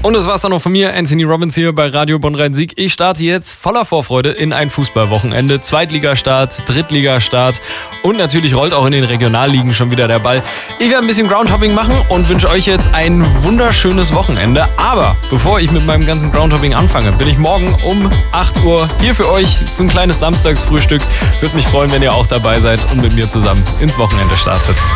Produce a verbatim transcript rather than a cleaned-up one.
Und das war's dann noch von mir, Anthony Robbins hier bei Radio Bonn-Rhein-Sieg. Ich starte jetzt voller Vorfreude in ein Fußballwochenende. Zweitligastart, Drittligastart und natürlich rollt auch in den Regionalligen schon wieder der Ball. Ich werde ein bisschen Groundhopping machen und wünsche euch jetzt ein wunderschönes Wochenende. Aber bevor ich mit meinem ganzen Groundhopping anfange, bin ich morgen um acht Uhr hier für euch für ein kleines Samstagsfrühstück. Würde mich freuen, wenn ihr auch dabei seid und mit mir zusammen ins Wochenende startet.